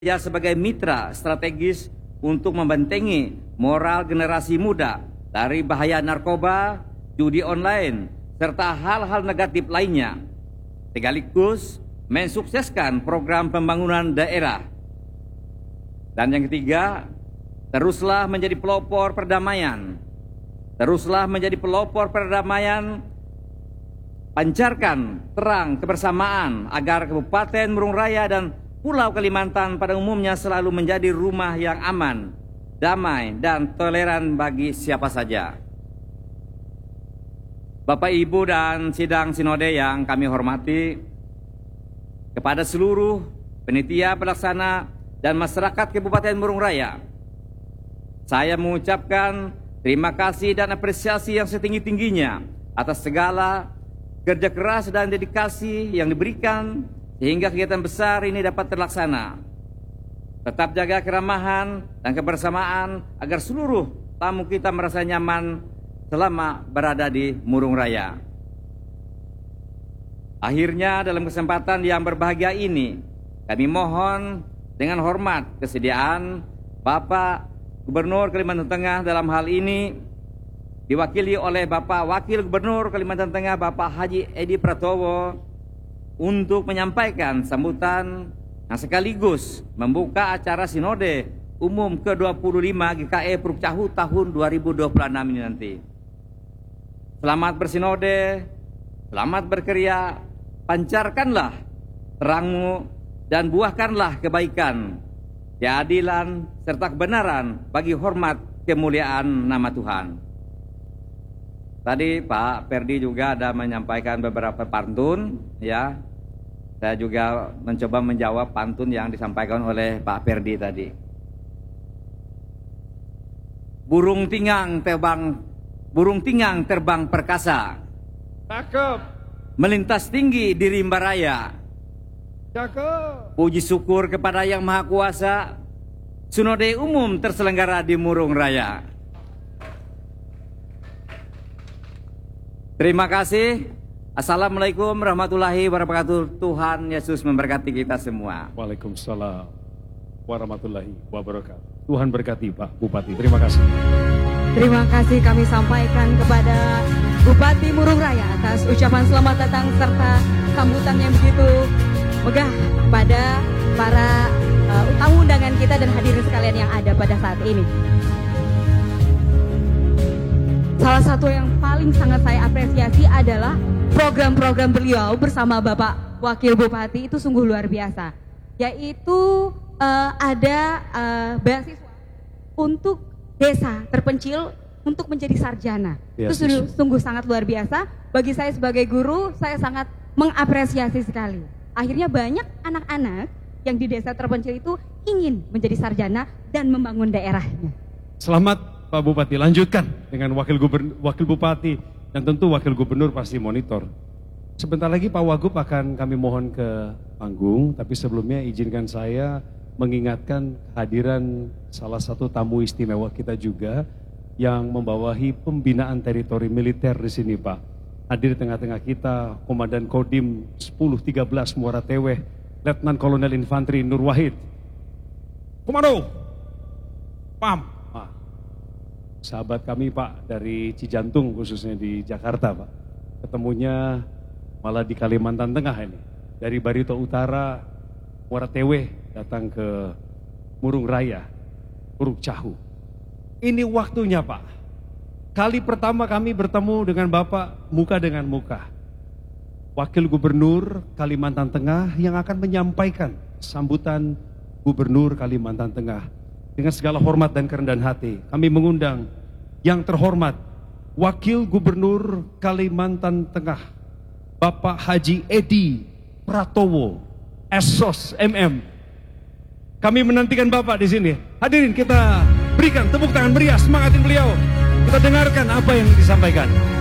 Dia sebagai mitra strategis untuk membentengi moral generasi muda dari bahaya narkoba, judi online, serta hal-hal negatif lainnya. Sekaligus mensukseskan program pembangunan daerah. Dan yang ketiga, teruslah menjadi pelopor perdamaian. Teruslah menjadi pelopor perdamaian, pancarkan terang kebersamaan agar Kabupaten Murung Raya dan Pulau Kalimantan pada umumnya selalu menjadi rumah yang aman, damai, dan toleran bagi siapa saja. Bapak, Ibu, dan sidang sinode yang kami hormati, kepada seluruh panitia pelaksana dan masyarakat Kabupaten Murung Raya, saya mengucapkan terima kasih dan apresiasi yang setinggi-tingginya atas segala kerja keras dan dedikasi yang diberikan sehingga kegiatan besar ini dapat terlaksana. Tetap jaga keramahan dan kebersamaan agar seluruh tamu kita merasa nyaman selama berada di Murung Raya. Akhirnya dalam kesempatan yang berbahagia ini, kami mohon dengan hormat kesediaan Bapak Gubernur Kalimantan Tengah dalam hal ini diwakili oleh Bapak Wakil Gubernur Kalimantan Tengah Bapak Haji Edi Pratowo untuk menyampaikan sambutan yang sekaligus membuka acara Sinode Umum ke-25 GKE Puruk Cahu tahun 2026 ini nanti. Selamat bersinode, selamat berkarya, pancarkanlah terangmu dan buahkanlah kebaikan, keadilan, serta kebenaran bagi hormat kemuliaan nama Tuhan. Tadi Pak Perdi juga ada menyampaikan beberapa pantun, ya. Saya juga mencoba menjawab pantun yang disampaikan oleh Pak Perdi tadi. Burung tingang terbang perkasa. Cakep. Melintas tinggi di rimba raya. Cakep. Puji syukur kepada Yang Maha Kuasa, Sinode Umum terselenggara di Murung Raya. Terima kasih. Assalamualaikum warahmatullahi wabarakatuh. Tuhan Yesus memberkati kita semua. Waalaikumsalam warahmatullahi wabarakatuh. Tuhan berkati Pak Bupati. Terima kasih. Terima kasih kami sampaikan kepada Bupati Murung Raya atas ucapan selamat datang serta sambutan yang begitu megah pada para tamu undangan kita dan hadirin sekalian yang ada pada saat ini. Salah satu yang paling sangat saya apresiasi adalah program-program beliau bersama Bapak Wakil Bupati itu sungguh luar biasa. Yaitu ada beasiswa untuk desa terpencil untuk menjadi sarjana. Itu sungguh sangat luar biasa. Bagi saya sebagai guru, saya sangat mengapresiasi sekali. Akhirnya banyak anak-anak yang di desa terpencil itu ingin menjadi sarjana dan membangun daerahnya. Selamat Pak Bupati, lanjutkan dengan Wakil Bupati dan tentu Wakil Gubernur pasti monitor. Sebentar lagi Pak Wagub akan kami mohon ke panggung, tapi sebelumnya izinkan saya mengingatkan kehadiran salah satu tamu istimewa kita juga yang membawahi pembinaan teritori militer di sini Pak. Hadir di tengah-tengah kita Komandan Kodim 1013 Muara Teweh, Letnan Kolonel Infanteri Nur Wahid. Komando, pam. Sahabat kami Pak dari Cijantung khususnya di Jakarta Pak. Ketemunya malah di Kalimantan Tengah ini. Dari Barito Utara, Muara Teweh datang ke Murung Raya, Puruk Cahu. Ini waktunya Pak. Kali pertama kami bertemu dengan Bapak muka dengan muka. Wakil Gubernur Kalimantan Tengah yang akan menyampaikan sambutan Gubernur Kalimantan Tengah. Dengan segala hormat dan kerendahan hati, kami mengundang yang terhormat Wakil Gubernur Kalimantan Tengah, Bapak Haji Edi Pratowo, SOS MM. Kami menantikan Bapak di sini. Hadirin, kita berikan tepuk tangan meriah, semangatin beliau. Kita dengarkan apa yang disampaikan.